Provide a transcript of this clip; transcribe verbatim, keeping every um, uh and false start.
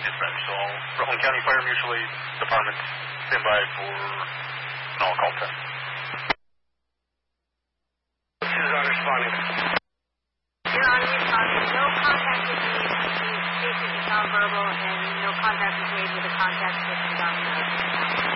dispatch. So Rutland County Fire Mutual Aid Department, stand by for an all-call test. This is on responding. You're on responding. No contact was made between Station and nonverbal, and no contact was made with a contact system on the